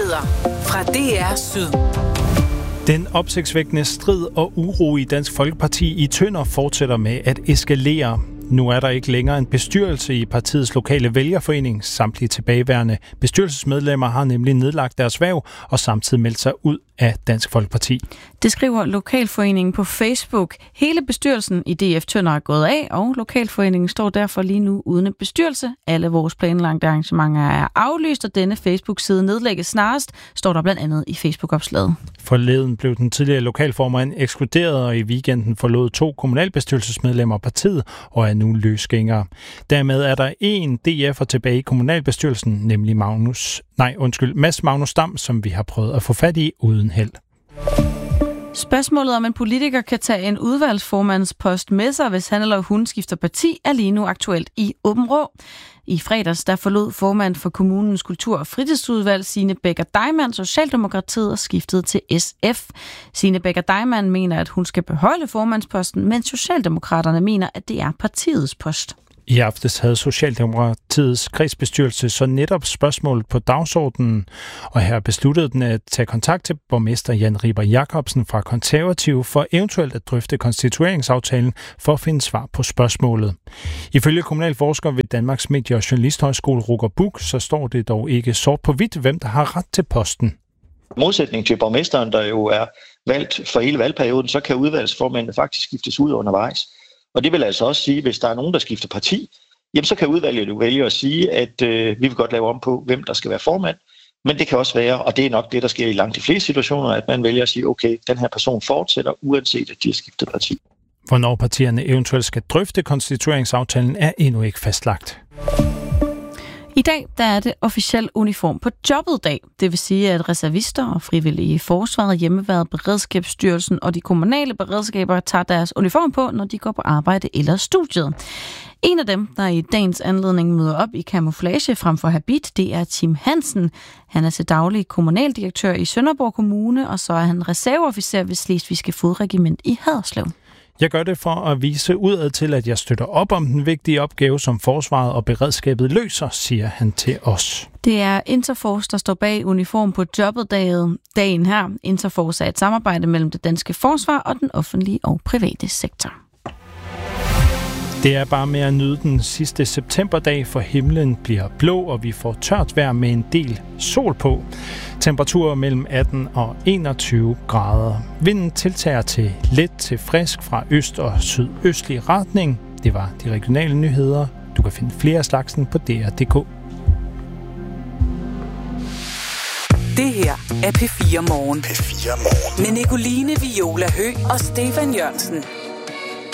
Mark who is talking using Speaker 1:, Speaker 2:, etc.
Speaker 1: Nyheder fra DR Syd.
Speaker 2: Den opsigtsvækkende strid og uro i Dansk Folkeparti i Tønder fortsætter med at eskalere. Nu er der ikke længere en bestyrelse i partiets lokale vælgerforening. Samtlige tilbageværende bestyrelsesmedlemmer har nemlig nedlagt deres hverv og samtidig meldt sig ud af Dansk Folkeparti. Det skriver Lokalforeningen på Facebook. Hele bestyrelsen i DF Tønder er gået af, og Lokalforeningen står derfor lige nu uden en bestyrelse. Alle vores planlagte arrangementer er aflyst, og denne Facebook-side nedlægges snarest, står der blandt andet i Facebook-opslaget. Forleden blev den tidligere lokalformand ekskluderet, og i weekenden forlod 2 kommunalbestyrelsesmedlemmer partiet og er nu løsgængere. Dermed er der en DF'er tilbage i kommunalbestyrelsen, nemlig Mads Magnus Dam, som vi har prøvet at få fat i uden held. Spørgsmålet om en politiker kan tage en udvalgsformandspost med sig, hvis han eller hun skifter parti, er lige nu aktuelt i Aabenraa. I fredags der forlod formand for kommunens kultur- og fritidsudvalg Signe Becker Deimann Socialdemokratiet og skiftede til SF. Signe Becker Deimann mener, at hun skal beholde formandsposten, men Socialdemokraterne mener, at det er partiets post. I aftes havde Socialdemokratiets kredsbestyrelse så netop spørgsmålet på dagsordenen, og her besluttede den at tage kontakt til borgmester Jan Riber Jacobsen fra Konservative for eventuelt at drøfte konstitueringsaftalen for at finde svar på spørgsmålet. Ifølge kommunalforsker ved Danmarks Medie- og Journalisthøjskole Roger Buch, så står det dog ikke sort på hvidt, hvem der har ret til posten.
Speaker 3: Modsætning til borgmesteren, der jo er valgt for hele valgperioden, så kan udvalgsformændene faktisk skiftes ud undervejs. Og det vil altså også sige, at hvis der er nogen, der skifter parti, jamen så kan udvalget jo vælge at sige, at vi vil godt lave om på, hvem der skal være formand. Men det kan også være, og det er nok det, der sker i langt de fleste situationer, at man vælger at sige, okay, den her person fortsætter, uanset at de har skiftet parti.
Speaker 2: Hvornår partierne eventuelt skal drøfte konstitueringsaftalen, er endnu ikke fastlagt. I dag der er det officiel uniform på jobbet dag. Det vil sige, at reservister og frivillige i forsvaret, hjemmeværnet, Beredskabsstyrelsen og de kommunale beredskaber tager deres uniform på, når de går på arbejde eller studiet. En af dem, der i dagens anledning møder op i camouflage frem for habit, det er Tim Hansen. Han er til daglig kommunaldirektør i Sønderborg Kommune, og så er han reserveofficer ved Slesvigske Fodregiment i Haderslev. Jeg gør det for at vise udad til, at jeg støtter op om den vigtige opgave, som forsvaret og beredskabet løser, siger han til os. Det er Interforce, der står bag uniform på jobbet dagen her. Interforce er et samarbejde mellem det danske forsvar og den offentlige og private sektor. Det er bare med at nyde den sidste septemberdag, for himlen bliver blå, og vi får tørt vejr med en del sol på. Temperaturer mellem 18 og 21 grader. Vinden tiltager til let til frisk fra øst og sydøstlig retning. Det var de regionale nyheder. Du kan finde flere af slagsen på DR.dk.
Speaker 1: Det her er P4 Morgen. Med Nicoline Viola Høgh og Stefan Jørgensen.